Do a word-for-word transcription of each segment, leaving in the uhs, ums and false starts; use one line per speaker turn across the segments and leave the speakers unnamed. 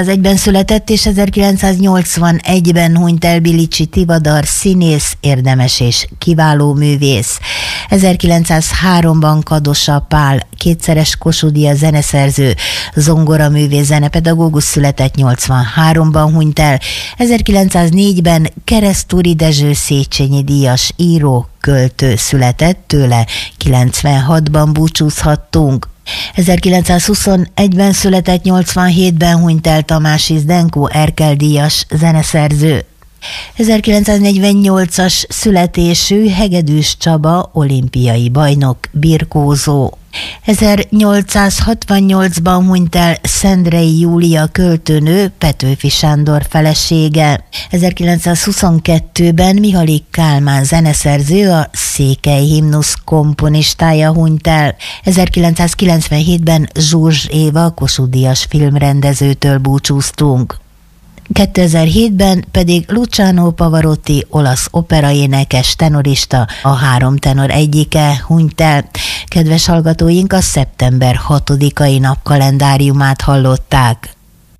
Az egyben született és ezerkilencszáznyolcvanegyben hunyt el Bilicsi Tivadar, színész, érdemes és kiváló művész. ezerkilencszázháromban Kadosa Pál, kétszeres Kossuth-díjas zeneszerző, zongoraművész, zenepedagógus született, nyolcvanháromban hunyt el. ezerkilencszáznégyben Keresztúri Dezső Széchenyi díjas író, költő született, tőle kilencvenhatban búcsúzhattunk. ezerkilencszázhuszonegyben született, nyolcvanhétben hunyt el Tamási Zdenko, Erkel díjas zeneszerző. ezerkilencszáznegyvennyolcas születésű Hegedűs Csaba, olimpiai bajnok, birkózó. ezernyolcszázhatvannyolcban hunyt el Szendrei Júlia, költőnő, Petőfi Sándor felesége. ezerkilencszázhuszonkettőben Mihály Kálmán zeneszerző, a Székely himnusz komponistája hunyt el. ezerkilencszázkilencvenhétben Zsurzs Éva, Kossuth-díjas filmrendezőtől búcsúztunk. kétezer-hétben pedig Luciano Pavarotti, olasz operaénekes, tenorista, a három tenor egyike hunyt el. Kedves hallgatóink, a szeptember hatodikai napkalendáriumát hallották.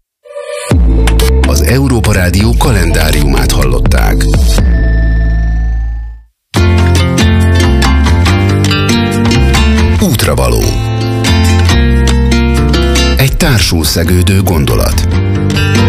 Az Európa Rádió kalendáriumát hallották. Útravaló. Egy társul szegődő gondolat.